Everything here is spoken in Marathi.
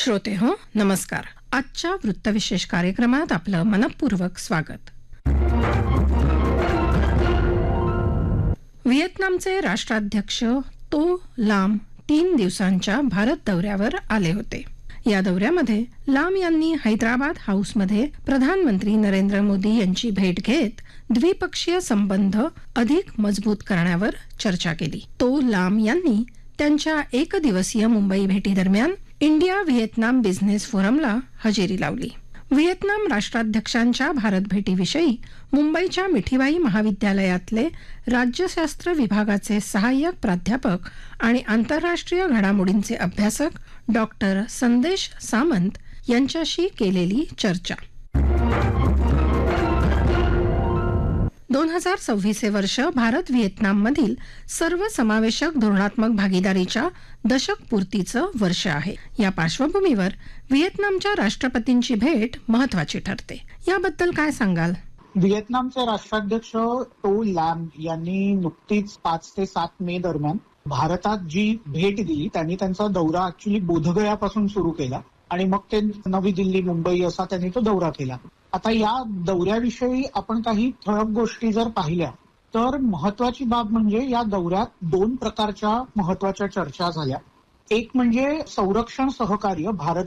श्रोते हो, नमस्कार. आजच्या वृत्तविशेष कार्यक्रमात आपलं मनपूर्वक स्वागत. व्हिएतनामचे राष्ट्राध्यक्ष तो लाम 3 दिवसांच्या भारत दौऱ्यावर आले होते. या दौऱ्यामध्ये लाम यांनी हैदराबाद हाऊसमध्ये प्रधानमंत्री नरेंद्र मोदी यांची भेट घेत द्विपक्षीय संबंध अधिक मजबूत करण्यावर चर्चा केली. तो लाम यांनी त्यांच्या एकदिवसीय मुंबई भेटीदरम्यान इंडिया व्हिएतनाम बिझनेस फोरमला हजेरी लावली. व्हिएतनाम राष्ट्राध्यक्षांच्या भारत भेटीविषयी मुंबईच्या मिठीबाई महाविद्यालयातले राज्यशास्त्र विभागाचे सहाय्यक प्राध्यापक आणि आंतरराष्ट्रीय घडामोडींचे अभ्यासक डॉक्टर संदेश सामंत यांच्याशी केलेली चर्चा. 2026 वर्ष भारत व्हिएतनाममधील सर्वसमावेशक धोरणात्मक भागीदारीच्या दशकपूर्तीचं वर्ष आहे. या पार्श्वभूमीवर व्हिएतनामच्या राष्ट्रपतींची भेट महत्वाची ठरते. याबद्दल काय सांगाल? व्हिएतनामचे राष्ट्राध्यक्ष टो लॅम यांनी नुकतीच 5 ते 7 मे दरम्यान भारतात जी भेट दिली, त्यांनी त्यांचा दौरा ऍक्च्युली बोधगयापासून सुरू केला आणि मग ते नवी दिल्ली, मुंबई असा त्यांनी तो दौरा केला. आता या दौऱ्याविषयी आपण काही ठळक गोष्टी जर पाहिल्या तर महत्वाची बाब म्हणजे या दौऱ्यात 2 प्रकारच्या महत्वाच्या चर्चा झाल्या. एक म्हणजे संरक्षण सहकार्य, भारत